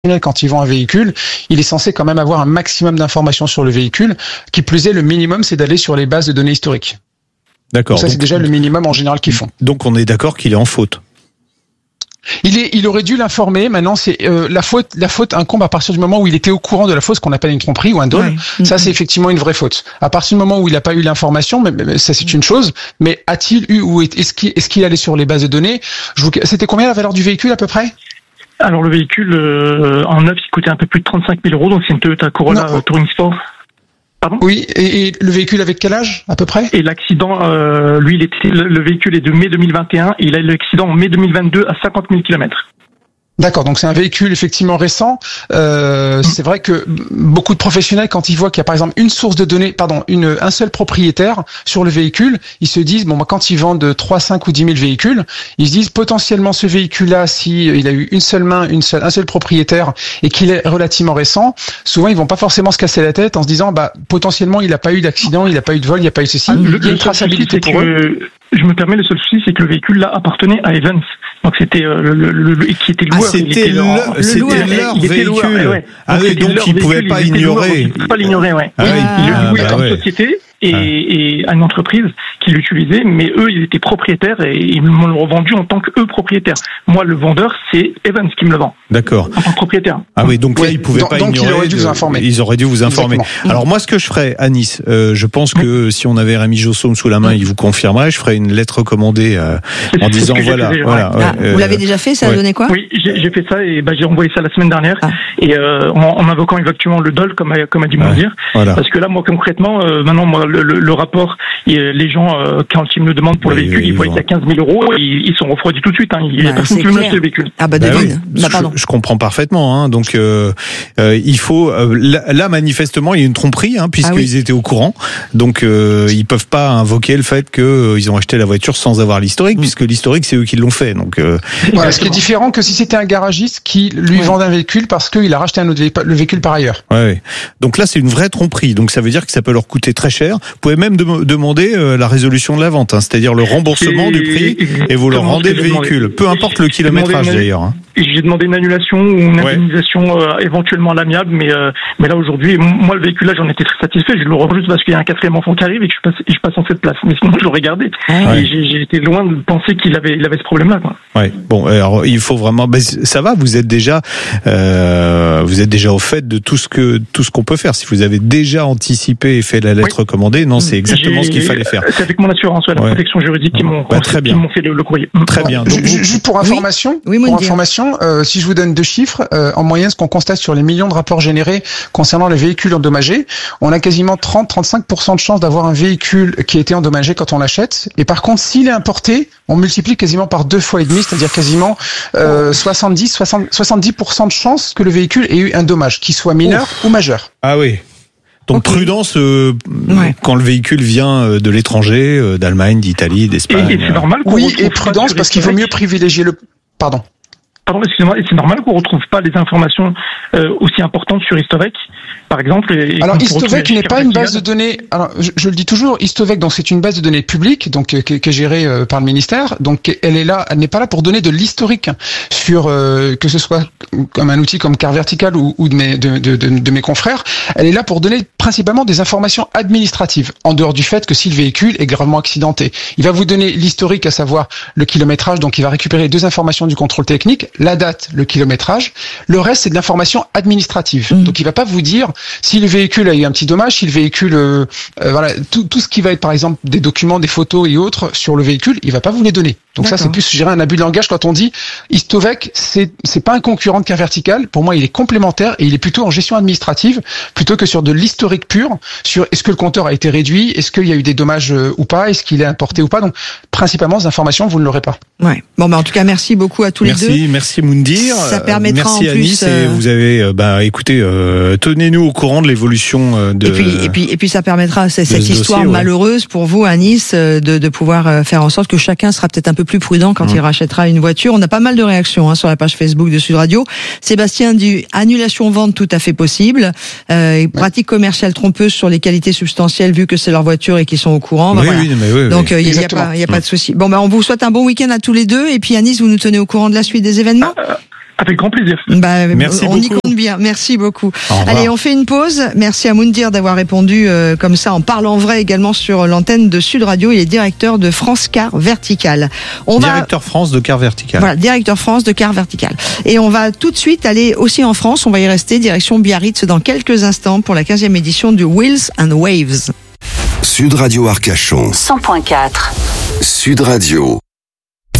quand il vend un véhicule, il est censé quand même avoir un maximum d'informations sur le véhicule. Qui plus est, le minimum, c'est d'aller sur les bases de données historiques. D'accord. Donc ça, c'est déjà le minimum en général qu'ils font. Donc on est d'accord qu'il est en faute. Il aurait dû l'informer. Maintenant, c'est la faute incombe à partir du moment où il était au courant de la faute, ce qu'on appelle une tromperie ou un dol. Ouais. Ça, c'est effectivement une vraie faute. À partir du moment où il n'a pas eu l'information, mais ça c'est une chose. Mais a-t-il eu ou est-ce qu'il allait sur les bases de données? C'était combien la valeur du véhicule à peu près? Alors le véhicule en neuf, il coûtait un peu plus de 35 000 €, donc c'est une Toyota Corolla Touring Sport. Pardon? Oui, et le véhicule avec quel âge à peu près? Et l'accident, lui, le véhicule est de mai 2021 et il a eu l'accident en mai 2022 à 50 000 km. D'accord, donc c'est un véhicule effectivement récent. C'est vrai que beaucoup de professionnels, quand ils voient qu'il y a par exemple une source de données, un seul propriétaire sur le véhicule, ils se disent bon, quand ils vendent 3, 5 ou 10 000 véhicules, ils se disent potentiellement ce véhicule-là, si il a eu une seule main, un seul propriétaire et qu'il est relativement récent, souvent ils vont pas forcément se casser la tête en se disant potentiellement il n'a pas eu d'accident, il n'a pas eu de vol, il n'y a pas eu ceci. Il y a une traçabilité pour eux. Je me permets, le seul souci, c'est que le véhicule là appartenait à Evans. Donc c'était qui était loueur. C'était leur véhicule. Ouais. Ah oui, donc il pouvait pas ignorer. Il pouvait pas l'ignorer, ouais. Ah oui. Il le louait à une société et à une entreprise qui l'utilisait, mais eux, ils étaient propriétaires et ils m'ont le revendu en tant qu'eux propriétaires. Moi, le vendeur, c'est Evans qui me le vend. D'accord. En tant que propriétaire. Ah oui, donc là, ils pouvaient pas ignorer. Donc ils auraient dû vous informer. Ils auraient dû vous informer. Exactement. Alors moi, ce que je ferais à Nice, je pense que si on avait Rémi Josson sous la main, il vous confirmerait. Je ferais une lettre recommandée en disant voilà. Vous l'avez déjà fait, ça a donné quoi? Oui, j'ai fait ça et j'ai envoyé ça la semaine dernière et en invoquant exactement le DOL comme a dit Moundir. Voilà. Parce que là, moi concrètement, maintenant moi le rapport, les gens quand ils me le demandent pour le véhicule, ils voient qu'il y a 15 000 €, ils sont refroidis tout de suite. Il y a personne qui veut m'acheter le véhicule. Ah devine. Pardon. Je comprends parfaitement. Donc il faut là manifestement il y a une tromperie puisqu'ils étaient au courant. Donc ils peuvent pas invoquer le fait que ils ont acheté la voiture sans avoir l'historique puisque l'historique c'est eux qui l'ont fait. Donc voilà, ce qui est différent que si c'était un garagiste qui lui vend un véhicule parce qu'il a racheté le véhicule par ailleurs. Ouais. Donc là c'est une vraie tromperie. Donc ça veut dire que ça peut leur coûter très cher. Vous pouvez même demander la résolution de la vente, c'est-à-dire le remboursement du prix et vous leur rendez le véhicule, peu importe le kilométrage d'ailleurs. J'ai demandé une annulation ou une indemnisation éventuellement à l'amiable, mais là aujourd'hui, moi le véhicule là j'en étais très satisfait. Je le revends juste parce qu'il y a un quatrième enfant qui arrive et que je passe en cette place. Mais sinon je l'aurais gardé. Et j'ai été loin de penser qu'il avait ce problème-là. Ouais. Bon, alors il faut vraiment. Ça va. Vous êtes déjà au fait de tout ce qu'on peut faire. Si vous avez déjà anticipé et fait la lettre recommandée, non, c'est exactement ce qu'il fallait faire. C'est avec mon assurance, la protection juridique qui m'ont fait le courrier. Très bien. Donc, juste pour information, si je vous donne 2 chiffres, en moyenne, ce qu'on constate sur les millions de rapports générés concernant les véhicules endommagés, on a quasiment 30-35% de chances d'avoir un véhicule qui a été endommagé quand on l'achète. Et par contre, s'il est importé, on multiplie quasiment par 2,5 fois, c'est-à-dire quasiment 70% de chances que le véhicule ait eu un dommage, qu'il soit mineur ou majeur. Ah oui. Donc prudence quand le véhicule vient de l'étranger, d'Allemagne, d'Italie, d'Espagne. Et c'est normal. Et prudence parce qu'il vaut mieux privilégier le. Pardon, excusez-moi, et c'est normal qu'on retrouve pas les informations aussi importantes sur Histovec, par exemple. Alors Histovec n'est pas une base de données. Alors je le dis toujours, Histovec, donc c'est une base de données publique, donc qui est gérée par le ministère. Donc elle n'est pas là pour donner de l'historique sur que ce soit comme un outil comme Car Vertical ou de mes confrères. Elle est là pour donner principalement des informations administratives, en dehors du fait que si le véhicule est gravement accidenté, il va vous donner l'historique, à savoir le kilométrage. Donc il va récupérer 2 informations du contrôle technique, la date, le kilométrage. Le reste, c'est de l'information administrative. Donc, il va pas vous dire si le véhicule a eu un petit dommage, si le véhicule, tout ce qui va être, par exemple, des documents, des photos et autres sur le véhicule, il va pas vous les donner. Donc ça, c'est plus, je dirais, un abus de langage quand on dit Histovec, c'est pas un concurrent de Car Vertical. Pour moi, il est complémentaire et il est plutôt en gestion administrative plutôt que sur de l'historique pur, sur est-ce que le compteur a été réduit, est-ce qu'il y a eu des dommages ou pas, est-ce qu'il est importé ou pas. Donc, principalement, ces informations, vous ne l'aurez pas. Ouais. Bon, en tout cas, merci beaucoup à tous les deux. Merci Moundir. Ça permettra merci en à Nice. Et vous avez, écoutez, tenez-nous au courant de l'évolution de. Et puis ça permettra cette histoire malheureuse pour vous à Nice de pouvoir faire en sorte que chacun sera peut-être un peu plus prudent quand il rachètera une voiture. On a pas mal de réactions sur la page Facebook de Sud Radio. Sébastien dit annulation vente tout à fait possible. Pratique commerciale trompeuse sur les qualités substantielles vu que c'est leur voiture et qu'ils sont au courant. Donc il y a pas de souci. Bon on vous souhaite un bon week-end à tous les deux et puis à Nice vous nous tenez au courant de la suite des événements. Avec grand plaisir. Merci on beaucoup. y compte bien. Merci beaucoup. Allez, on fait une pause. Merci à Moundir d'avoir répondu comme ça, en parlant vrai également sur l'antenne de Sud Radio. Il est directeur de France Car Vertical. Directeur France de Car Vertical. Voilà, directeur France de Car Vertical. Et on va tout de suite aller aussi en France. On va y rester direction Biarritz dans quelques instants pour la 15e édition du Wheels and Waves. Sud Radio Arcachon. 100.4. Sud Radio.